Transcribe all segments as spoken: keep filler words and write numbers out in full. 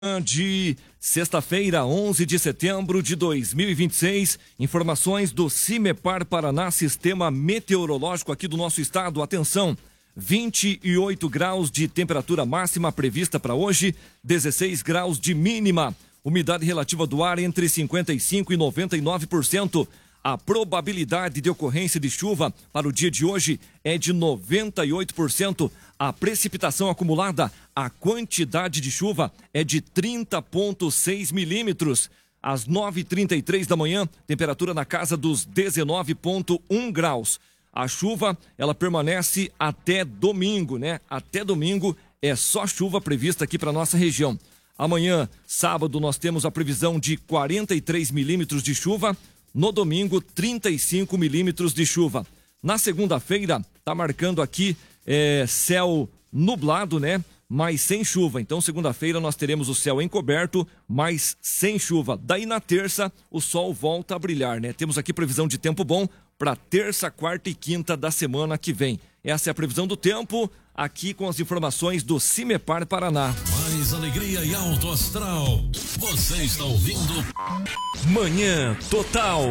De sexta-feira, onze de setembro de dois mil e vinte e seis, informações do CIMEPAR Paraná, Sistema Meteorológico aqui do nosso estado. Atenção, vinte e oito graus de temperatura máxima prevista para hoje, dezesseis graus de mínima, umidade relativa do ar entre cinquenta e cinco por cento e noventa e nove por cento. A probabilidade de ocorrência de chuva para o dia de hoje é de noventa e oito por cento. A precipitação acumulada, a quantidade de chuva é de trinta vírgula seis milímetros. Às nove e trinta e três da manhã, temperatura na casa dos dezenove vírgula um graus. A chuva, ela permanece até domingo, né? Até domingo é só chuva prevista aqui para nossa região. Amanhã, sábado, nós temos a previsão de quarenta e três milímetros de chuva. No domingo, trinta e cinco milímetros de chuva. Na segunda-feira, tá marcando aqui é, céu nublado, né? Mas sem chuva. Então, segunda-feira, nós teremos o céu encoberto, mas sem chuva. Daí, na terça, o sol volta a brilhar, né? Temos aqui previsão de tempo bom para terça, quarta e quinta da semana que vem. Essa é a previsão do tempo, aqui com as informações do CIMEPAR Paraná. Mais alegria e alto astral. Você está ouvindo Manhã Total.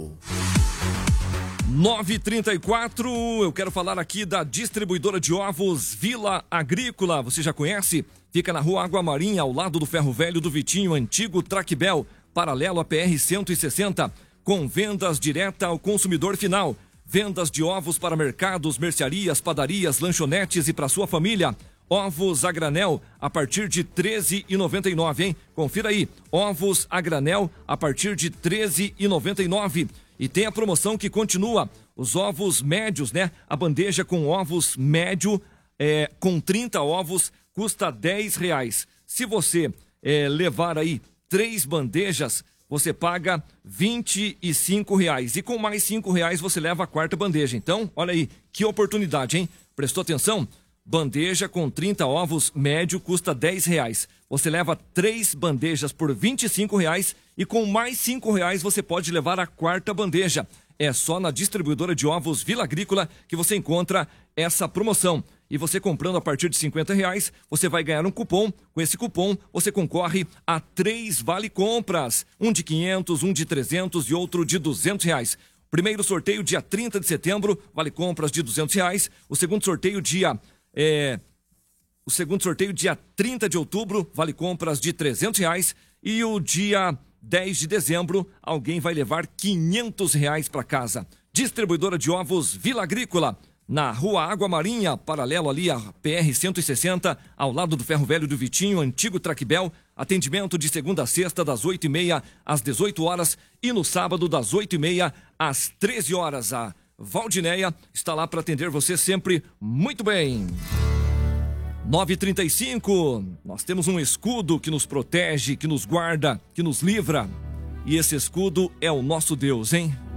nove e trinta e quatro, eu quero falar aqui da distribuidora de ovos Vila Agrícola. Você já conhece? Fica na rua Água Marinha, ao lado do Ferro Velho do Vitinho, antigo Traquebel, paralelo à P R cento e sessenta, com vendas direta ao consumidor final. Vendas de ovos para mercados, mercearias, padarias, lanchonetes e para sua família. Ovos a granel a partir de treze reais e noventa e nove centavos, hein? Confira aí, ovos a granel a partir de treze reais e noventa e nove centavos. E tem a promoção que continua, os ovos médios, né? A bandeja com ovos médio, é, com trinta ovos, custa dez reais. Se você é, levar aí três bandejas, você paga vinte e cinco reais. E com mais cinco reais você leva a quarta bandeja. Então, olha aí, que oportunidade, hein? Prestou atenção? Bandeja com trinta ovos médio custa dez reais. Você leva três bandejas por vinte e cinco reais e com mais cinco reais você pode levar a quarta bandeja. É só na distribuidora de ovos Vila Agrícola que você encontra essa promoção. E você comprando a partir de cinquenta reais, você vai ganhar um cupom. Com esse cupom, você concorre a três vale-compras. Um de quinhentos, um de trezentos e outro de duzentos reais. Primeiro sorteio dia trinta de setembro, vale-compras de duzentos reais. O segundo sorteio dia... É, o segundo sorteio dia trinta de outubro, vale compras de trezentos reais, e o dia dez de dezembro, alguém vai levar quinhentos reais para casa. Distribuidora de ovos Vila Agrícola, na rua Água Marinha, paralelo ali a P R cento e sessenta, ao lado do Ferro Velho do Vitinho, antigo Traquebel. Atendimento de segunda a sexta, das oito e meia às dezoito horas, e no sábado, das oito e meia às treze horas. A Valdineia está lá para atender você sempre muito bem. nove e trinta e cinco, nós temos um escudo que nos protege, que nos guarda, que nos livra. E esse escudo é o nosso Deus, hein?